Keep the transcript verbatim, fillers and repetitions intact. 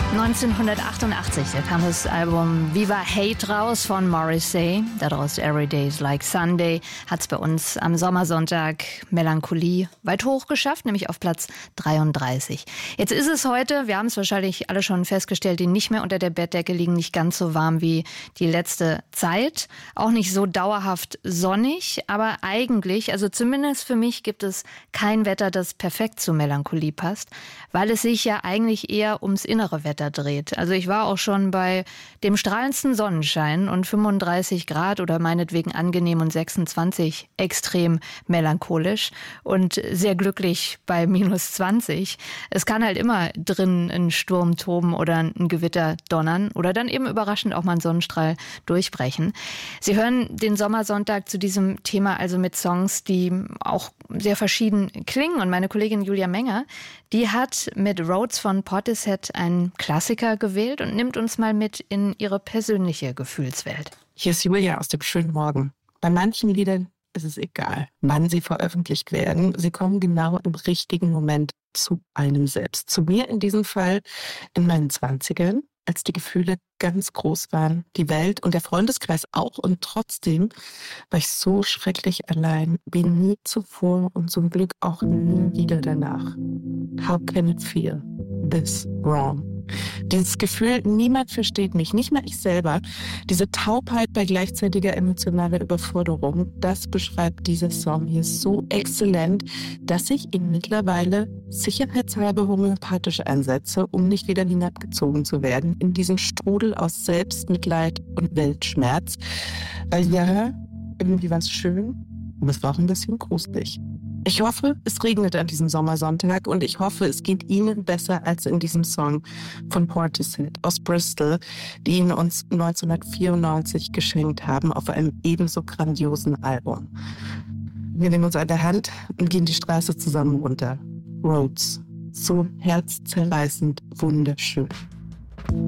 neunzehnhundertachtundachtzig, da kam das Album Viva Hate raus von Morrissey. Daraus Every Day is Like Sunday hat es bei uns am Sommersonntag Melancholie weit hoch geschafft, nämlich auf Platz dreiunddreißig. Jetzt ist es heute, wir haben es wahrscheinlich alle schon festgestellt, die nicht mehr unter der Bettdecke liegen, nicht ganz so warm wie die letzte Zeit. Auch nicht so dauerhaft sonnig, aber eigentlich, also zumindest für mich, gibt es kein Wetter, das perfekt zu Melancholie passt, weil es sich ja eigentlich eher ums innere Wetter dreht. Also ich war auch schon bei dem strahlendsten Sonnenschein und fünfunddreißig Grad oder meinetwegen angenehm und sechsundzwanzig extrem melancholisch und sehr glücklich bei minus zwanzig. Es kann halt immer drin ein Sturm toben oder ein Gewitter donnern oder dann eben überraschend auch mal ein Sonnenstrahl durchbrechen. Sie hören den Sommersonntag zu diesem Thema also mit Songs, die auch sehr verschieden klingen. Und meine Kollegin Julia Menger, die hat mit Roads von Portishead einen Klassiker gewählt und nimmt uns mal mit in ihre persönliche Gefühlswelt. Hier ist Julia aus dem schönen Morgen. Bei manchen Liedern ist es egal, wann sie veröffentlicht werden. Sie kommen genau im richtigen Moment zu einem selbst. Zu mir in diesem Fall in meinen Zwanzigern, als die Gefühle ganz groß waren, die Welt und der Freundeskreis auch. Und trotzdem war ich so schrecklich allein wie nie zuvor und zum Glück auch nie wieder danach. How can it feel this wrong? Dieses Gefühl, niemand versteht mich, nicht mal ich selber. Diese Taubheit bei gleichzeitiger emotionaler Überforderung, das beschreibt dieser Song hier so exzellent, dass ich ihn mittlerweile sicherheitshalber homöopathisch einsetze, um nicht wieder hinabgezogen zu werden in diesen Strudel aus Selbstmitleid und Weltschmerz. Weil ja, irgendwie war es schön, aber es war auch ein bisschen gruselig. Ich hoffe, es regnet an diesem Sommersonntag und ich hoffe, es geht Ihnen besser als in diesem Song von Portishead aus Bristol, die ihn uns neunzehnhundertvierundneunzig geschenkt haben auf einem ebenso grandiosen Album. Wir nehmen uns an der Hand und gehen die Straße zusammen runter. Roads, so herzzerreißend wunderschön.